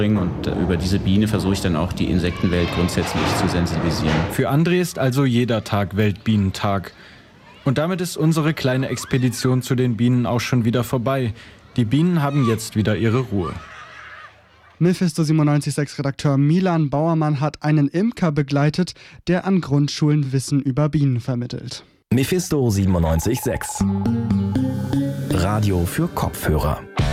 Und über diese Biene versuche ich dann auch die Insektenwelt grundsätzlich zu sensibilisieren. Für André ist also jeder Tag Weltbienentag. Und damit ist unsere kleine Expedition zu den Bienen auch schon wieder vorbei. Die Bienen haben jetzt wieder ihre Ruhe. Mephisto 97.6 Redakteur Milan Bauermann hat einen Imker begleitet, der an Grundschulen Wissen über Bienen vermittelt. Mephisto 97.6 Radio für Kopfhörer.